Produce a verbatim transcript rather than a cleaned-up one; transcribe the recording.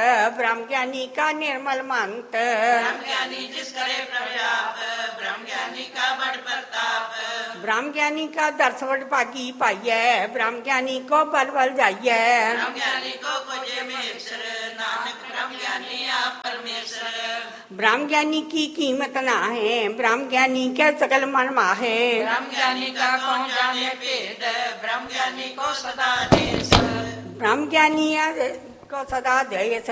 ब्रह्म ज्ञानी का निर्मल मंत। ब्रह्म ज्ञानी जिस करे प्रव्याप, ब्रह्म ज्ञानी का बड़ प्रताप। ब्रह्म ज्ञानी का दर्श वड भागी पाइये, ब्रह्म ज्ञानी को बल बल जाइये। ब्रह्म ज्ञानी को खोजे महेश्वर, नानक ब्रह्म ज्ञानी आप परमेश्वर। ब्रह्म ज्ञानी की कीमत ना है, ब्रह्म ज्ञानी के सकल मन माहे। ब्रह्म ज्ञानी का कौन जाने भेद, ब्रह्म ज्ञानी को सदा देश। ब्रह्म ज्ञानी को सदा देश,